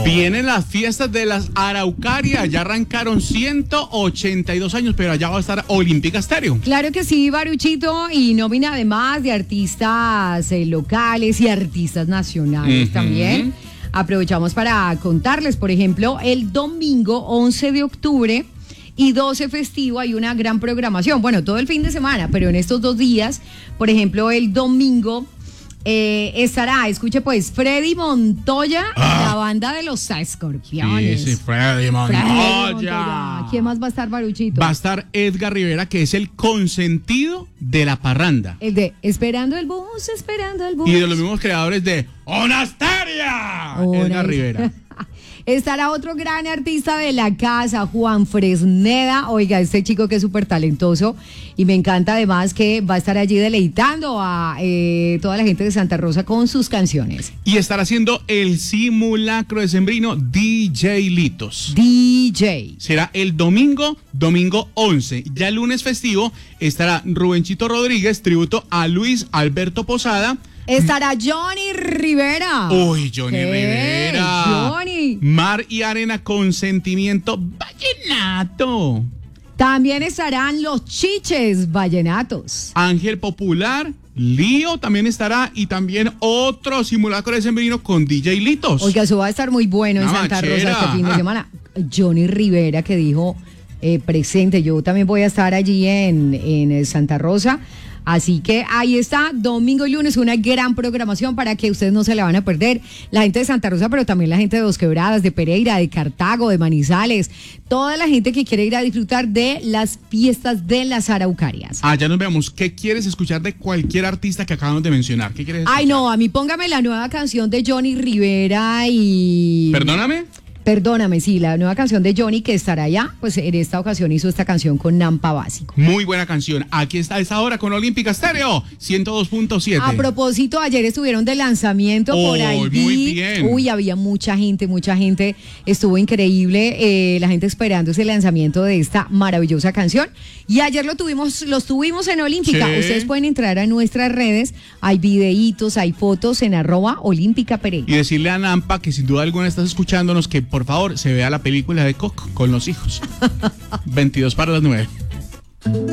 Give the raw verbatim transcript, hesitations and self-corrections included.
Vienen las fiestas de las Araucarias, ya arrancaron ciento ochenta y dos años, pero allá va a estar Olímpica Estéreo. Claro que sí, Baruchito, y nómina además de artistas eh, locales y artistas nacionales uh-huh. también. Aprovechamos para contarles, por ejemplo, el domingo once de octubre y doce festivo hay una gran programación. Bueno, todo el fin de semana, pero en estos dos días, por ejemplo, el domingo eh, estará, escuche pues, Freddy Montoya, ah. la banda de los Escorpiones. Sí, sí, Freddy Montoya. Freddy Montoya. ¿Quién más va a estar, Baruchito? Va a estar Edgar Rivera, que es el consentido de la parranda. El de Esperando el Bus, Esperando el Bus. Y de los mismos creadores de Onasteria. Ona Edgar Rivera. Estará otro gran artista de la casa, Juan Fresneda. Oiga, este chico que es súper talentoso y me encanta además que va a estar allí deleitando a eh, toda la gente de Santa Rosa con sus canciones. Y estará haciendo el simulacro decembrino D J Litos. D J. Será el domingo, domingo once. Ya el lunes festivo estará Rubenchito Rodríguez, tributo a Luis Alberto Posada. Estará Johnny Rivera. Uy, Johnny ¿Qué? Rivera. Johnny. Mar y arena con sentimiento vallenato. También estarán los Chiches vallenatos. Ángel Popular, Lío también estará y también otro simulacro decembrino con D J Litos. Oiga, eso va a estar muy bueno en Santa Rosa este fin de semana. Johnny Rivera que dijo eh, presente, yo también voy a estar allí en, en Santa Rosa. Así que ahí está, domingo y lunes, una gran programación para que ustedes no se la van a perder. La gente de Santa Rosa, pero también la gente de Dos Quebradas, de Pereira, de Cartago, de Manizales. Toda la gente que quiere ir a disfrutar de las fiestas de las Araucarias. Ah, ya nos vemos. ¿Qué quieres escuchar de cualquier artista que acabamos de mencionar? ¿Qué quieres escuchar? Ay, no, a mí póngame la nueva canción de Johnny Rivera y... ¿Perdóname? Perdóname, sí, la nueva canción de Johnny que estará allá, pues en esta ocasión hizo esta canción con Nampa Básico. Muy buena canción. Aquí está esta hora con Olímpica Estéreo, ciento dos punto siete. A propósito, ayer estuvieron de lanzamiento oh, por ahí. Muy bien. Uy, había mucha gente, mucha gente. Estuvo increíble, eh, la gente esperando ese lanzamiento de esta maravillosa canción. Y ayer lo tuvimos, los tuvimos en Olímpica. Sí. Ustedes pueden entrar a nuestras redes, hay videitos, hay fotos en arroba Olímpica Pereira. Y decirle a Nampa que sin duda alguna estás escuchándonos que por favor se vea la película de Coco con los hijos. veintidós para las nueve.